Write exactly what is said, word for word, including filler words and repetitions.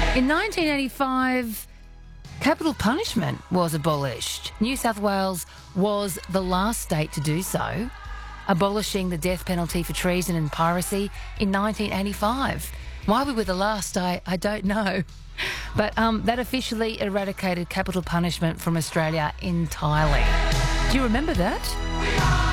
In nineteen eighty-five, capital punishment was abolished. New South Wales was the last state to do so, abolishing the death penalty for treason and piracy in nineteen eighty-five. Why we were the last, I, I don't know. But um, that officially eradicated capital punishment from Australia entirely. Do you remember that?